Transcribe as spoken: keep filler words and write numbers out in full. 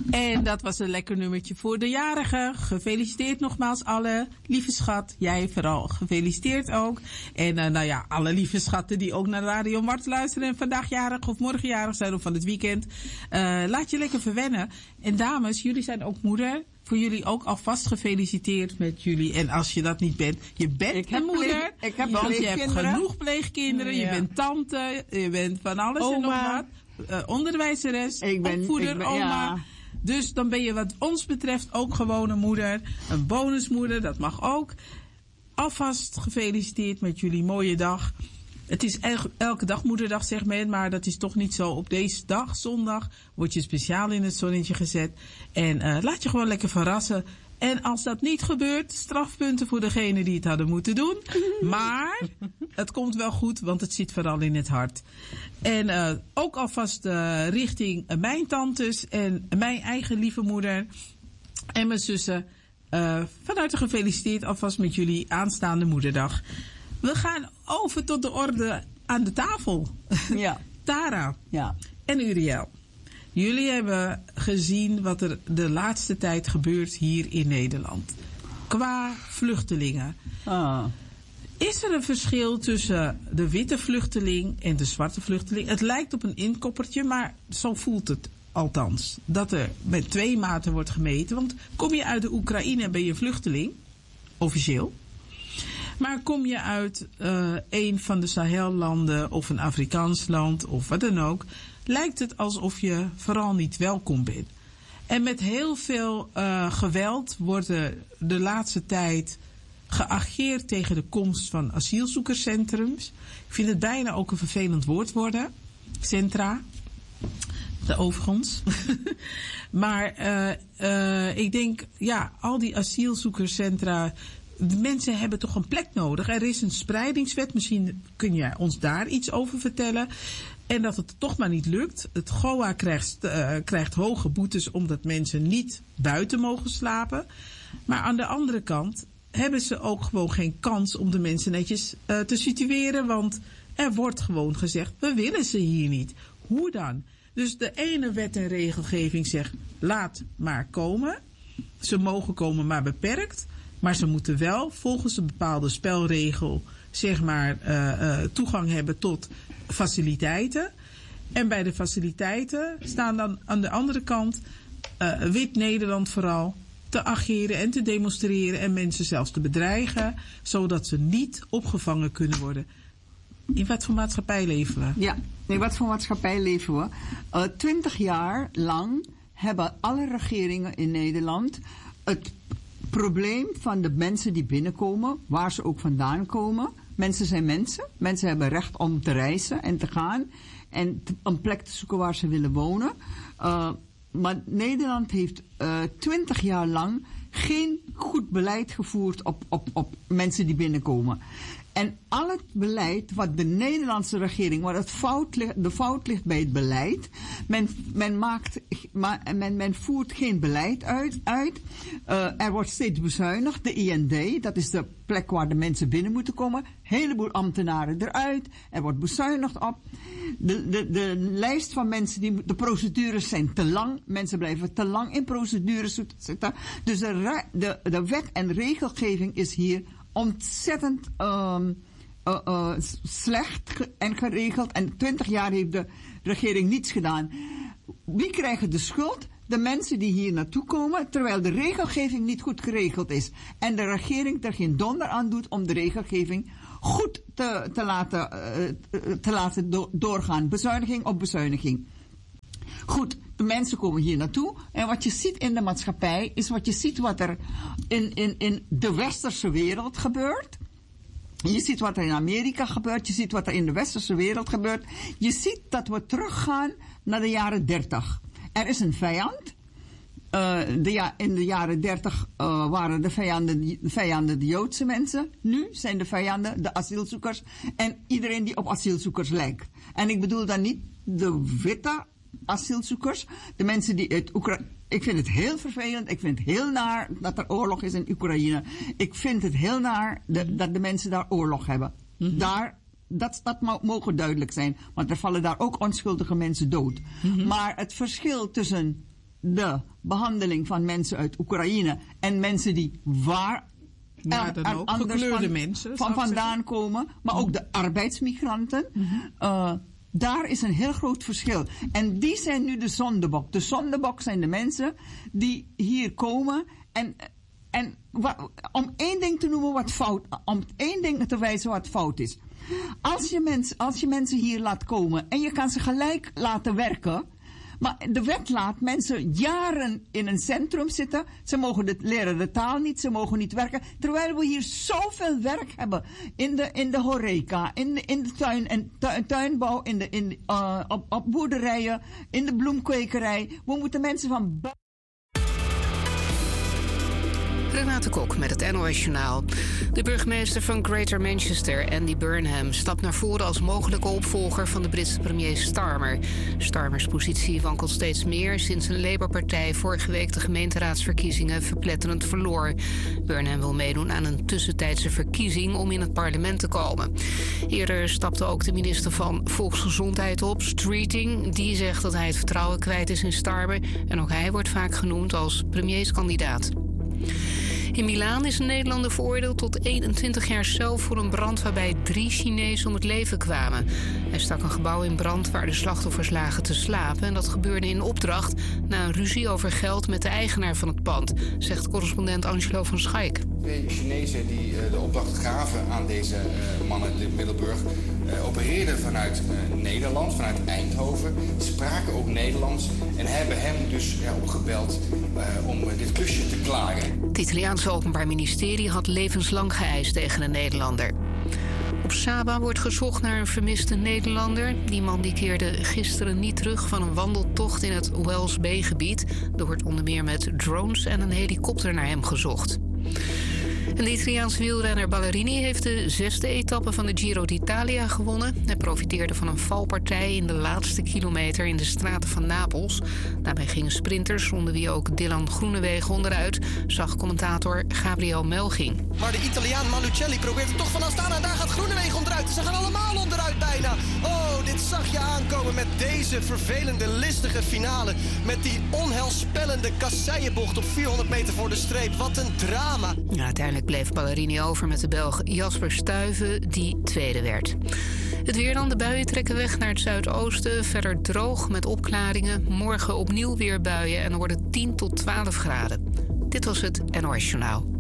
En dat was een lekker nummertje voor de jarigen. Gefeliciteerd nogmaals alle. Lieve schat, jij vooral gefeliciteerd ook. En uh, nou ja, alle lieve schatten die ook naar Radio Mart luisteren en vandaag jarig of morgen jarig zijn of van het weekend. Uh, laat je lekker verwennen. En dames, jullie zijn ook moeder. Voor jullie ook alvast gefeliciteerd met jullie. En als je dat niet bent, je bent ik een moeder. Pleeg, ik heb want je hebt genoeg pleegkinderen. Ja. Je bent tante. Je bent van alles oma. En nog wat. Uh, onderwijzeres, ik ben, opvoeder, ik ben, oma. Ja. Dus dan ben je wat ons betreft ook gewoon een moeder. Een bonusmoeder, dat mag ook. Alvast gefeliciteerd met jullie mooie dag. Het is el- elke dag moederdag, zegt men, maar dat is toch niet zo. Op deze dag, zondag, word je speciaal in het zonnetje gezet. En uh, laat je gewoon lekker verrassen. En als dat niet gebeurt, strafpunten voor degene die het hadden moeten doen. Maar het komt wel goed, want het zit vooral in het hart. En uh, ook alvast uh, richting uh, mijn tantes en mijn eigen lieve moeder en mijn zussen. Uh, van harte gefeliciteerd alvast met jullie aanstaande moederdag. We gaan over tot de orde aan de tafel. Ja. Tara ja. en Uriel. Jullie hebben gezien wat er de laatste tijd gebeurt hier in Nederland. Qua vluchtelingen. Ah. Is er een verschil tussen de witte vluchteling en de zwarte vluchteling? Het lijkt op een inkoppertje, maar zo voelt het althans. Dat er met twee maten wordt gemeten. Want kom je uit de Oekraïne ben je vluchteling. Officieel. Maar kom je uit uh, een van de Sahellanden of een Afrikaans land of wat dan ook, lijkt het alsof je vooral niet welkom bent. En met heel veel uh, geweld wordt er de laatste tijd geageerd tegen de komst van asielzoekerscentrums. Ik vind het bijna ook een vervelend woord worden. Centra. De overigens. Maar uh, uh, ik denk, ja, al die asielzoekerscentra, de mensen hebben toch een plek nodig. Er is een spreidingswet. Misschien kun je ons daar iets over vertellen. En dat het toch maar niet lukt. Het G O A krijgt, uh, krijgt hoge boetes omdat mensen niet buiten mogen slapen. Maar aan de andere kant hebben ze ook gewoon geen kans om de mensen netjes uh, te situeren. Want er wordt gewoon gezegd, we willen ze hier niet. Hoe dan? Dus de ene wet en regelgeving zegt, laat maar komen. Ze mogen komen, maar beperkt. Maar ze moeten wel volgens een bepaalde spelregel, zeg maar, uh, uh, toegang hebben tot faciliteiten. En bij de faciliteiten staan dan aan de andere kant uh, wit Nederland vooral te ageren en te demonstreren en mensen zelfs te bedreigen, zodat ze niet opgevangen kunnen worden. In wat voor maatschappij leven we? Ja, in wat voor maatschappij leven we? Uh, twintig jaar lang hebben alle regeringen in Nederland het probleem van de mensen die binnenkomen, waar ze ook vandaan komen. Mensen zijn mensen. Mensen hebben recht om te reizen en te gaan en te, een plek te zoeken waar ze willen wonen. Uh, maar Nederland heeft twintig uh, jaar lang geen goed beleid gevoerd op, op, op mensen die binnenkomen. En al het beleid wat de Nederlandse regering, waar het fout ligt, de fout ligt bij het beleid. Men, men, maakt, men, men voert geen beleid uit. uit. Uh, er wordt steeds bezuinigd. De I N D, dat is de plek waar de mensen binnen moeten komen. Een heleboel ambtenaren eruit. Er wordt bezuinigd op. De, de, de lijst van mensen, die, de procedures zijn te lang. Mensen blijven te lang in procedures zitten. Dus de, de, de wet en regelgeving is hier ontzettend um, uh, uh, slecht ge- en geregeld. En twintig jaar heeft de regering niets gedaan. Wie krijgt de schuld? De mensen die hier naartoe komen, terwijl de regelgeving niet goed geregeld is. En de regering er geen donder aan doet om de regelgeving goed te, te laten, uh, te laten do- doorgaan. Bezuiniging op bezuiniging. Goed, de mensen komen hier naartoe. En wat je ziet in de maatschappij is wat je ziet wat er in, in, in de westerse wereld gebeurt. Je ziet wat er in Amerika gebeurt. Je ziet wat er in de westerse wereld gebeurt. Je ziet dat we teruggaan naar de jaren dertig. Er is een vijand. Uh, de ja, in de jaren dertig uh, waren de vijanden, de vijanden de Joodse mensen. Nu zijn de vijanden de asielzoekers. En iedereen die op asielzoekers lijkt. En ik bedoel dan niet de witte asielzoekers. De mensen die uit Oekraïne. Ik vind het heel vervelend. Ik vind het heel naar dat er oorlog is in Oekraïne. Ik vind het heel naar de, dat de mensen daar oorlog hebben. Mm-hmm. Daar, dat, dat mogen duidelijk zijn. Want er vallen daar ook onschuldige mensen dood. Mm-hmm. Maar het verschil tussen de behandeling van mensen uit Oekraïne en mensen die waar ja, dan ook. anders van, mensen, van vandaan komen, maar ook de arbeidsmigranten. Mm-hmm. Uh, daar is een heel groot verschil. En die zijn nu de zondebok. De zondebok zijn de mensen die hier komen en, en wa, om één ding te noemen wat fout, om één ding te wijzen wat fout is. Als je, mens, als je mensen hier laat komen en je kan ze gelijk laten werken, maar de wet laat mensen jaren in een centrum zitten. Ze mogen de, leren de taal niet, ze mogen niet werken. Terwijl we hier zoveel werk hebben. In de, in de horeca, in de, in de tuin en tu, tuinbouw, in de, in, uh, op, op boerderijen, in de bloemkwekerij. We moeten mensen van... Renate Kok met het N O S Journaal. De burgemeester van Greater Manchester, Andy Burnham, stapt naar voren als mogelijke opvolger van de Britse premier Starmer. Starmers positie wankelt steeds meer sinds een Labour-partij vorige week de gemeenteraadsverkiezingen verpletterend verloor. Burnham wil meedoen aan een tussentijdse verkiezing om in het parlement te komen. Eerder stapte ook de minister van Volksgezondheid op, Streeting. Die zegt dat hij het vertrouwen kwijt is in Starmer en ook hij wordt vaak genoemd als premierskandidaat. In Milaan is een Nederlander veroordeeld tot eenentwintig jaar cel voor een brand waarbij drie Chinezen om het leven kwamen. Hij stak een gebouw in brand waar de slachtoffers lagen te slapen. En dat gebeurde in opdracht na een ruzie over geld met de eigenaar van het pand, zegt correspondent Angelo van Schaik. Twee Chinezen die uh, de opdracht gaven aan deze uh, mannen in Middelburg uh, opereerden vanuit uh, Nederland, vanuit Eindhoven, spraken ook Nederlands en hebben hem dus ja, opgebeld uh, om uh, dit klusje te klaren. Het Italiaanse Openbaar Ministerie had levenslang geëist tegen een Nederlander. Op Saba wordt gezocht naar een vermiste Nederlander. Die man die keerde gisteren niet terug van een wandeltocht in het Wells Bay-gebied. Er wordt onder meer met drones en een helikopter naar hem gezocht. En de Italiaanse wielrenner Ballerini heeft de zesde etappe van de Giro d'Italia gewonnen. Hij profiteerde van een valpartij in de laatste kilometer in de straten van Napels. Daarbij gingen sprinters, onder wie ook Dylan Groenewegen, onderuit, zag commentator Gabriel Melching. Maar de Italiaan Manucelli probeert het toch van Astana en daar gaat Groenewegen onderuit. Ze gaan allemaal onderuit bijna. Oh, dit zag je aankomen met deze vervelende, listige finale. Met die onheilspellende kasseienbocht op vierhonderd meter voor de streep. Wat een drama. Ja, uiteindelijk bleef Ballerini over met de Belg Jasper Stuyven, die tweede werd. Het weer dan, de buien trekken weg naar het zuidoosten. Verder droog met opklaringen. Morgen opnieuw weer buien en dan wordt het tien tot twaalf graden. Dit was het N O S Journaal.